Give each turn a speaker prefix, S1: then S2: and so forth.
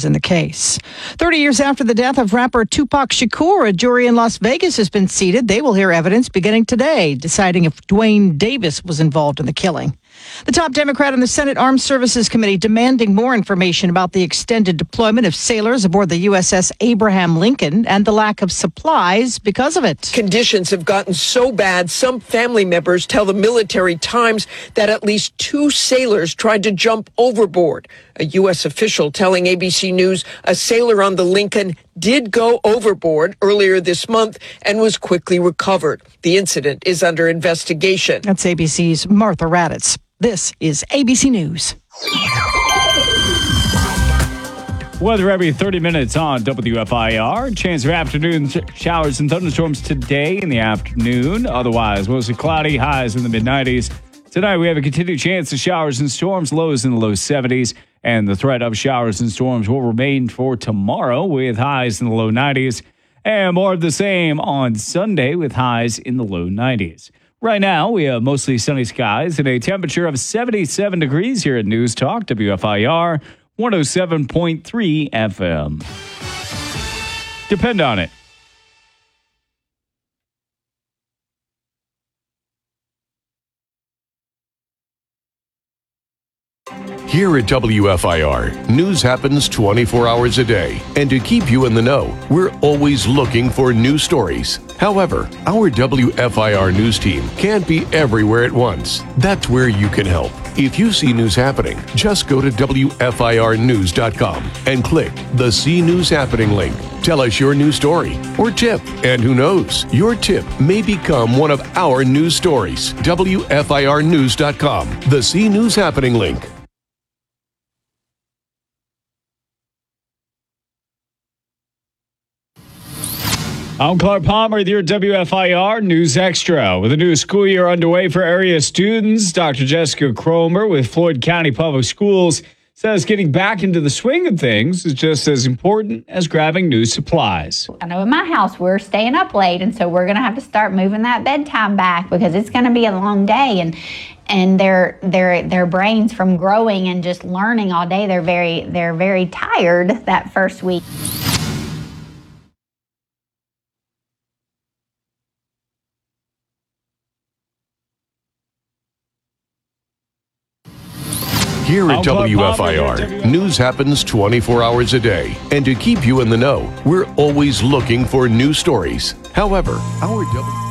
S1: witnesses in the case. 30 years after the death of rapper Tupac Shakur, a jury in Las Vegas has been seated. They will hear evidence beginning today, deciding if Dwayne Davis was involved in the killing. The top Democrat in the Senate Armed Services Committee demanding more information about the extended deployment of sailors aboard the USS Abraham Lincoln and the lack of supplies because of it.
S2: Conditions have gotten so bad, some family members tell the Military Times that at least 2 sailors tried to jump overboard. A U.S. official telling ABC News a sailor on the Lincoln did go overboard earlier this month and was quickly recovered. The incident is under investigation.
S1: That's ABC's Martha Raddatz. This is ABC News.
S3: Weather every 30 minutes on WFIR. Chance of afternoon showers and thunderstorms today in the afternoon. Otherwise, mostly cloudy, highs in the mid-90s. Tonight, we have a continued chance of showers and storms, lows in the low 70s. And the threat of showers and storms will remain for tomorrow with highs in the low 90s. And more of the same on Sunday with highs in the low 90s. Right now, we have mostly sunny skies and a temperature of 77 degrees here at News Talk, WFIR 107.3 FM. Depend on it.
S4: Here at WFIR, news happens 24 hours a day. And to keep you in the know, we're always looking for news stories. However, our WFIR news team can't be everywhere at once. That's where you can help. If you see news happening, just go to WFIRnews.com and click the See News Happening link. Tell us your news story or tip. And who knows, your tip may become one of our news stories. WFIRnews.com, the See News Happening link.
S3: I'm Clark Palmer with your WFIR News Extra. With a new school year underway for area students, Dr. Jessica Cromer with Floyd County Public Schools says getting back into the swing of things is just as important as grabbing new supplies.
S5: I know in my house we're staying up late, and so we're going to have to start moving that bedtime back because it's going to be a long day, and their brains from growing and just learning all day, they're very tired that first week.
S4: Here at WFIR, news happens 24 hours a day. And to keep you in the know, we're always looking for news stories. However, our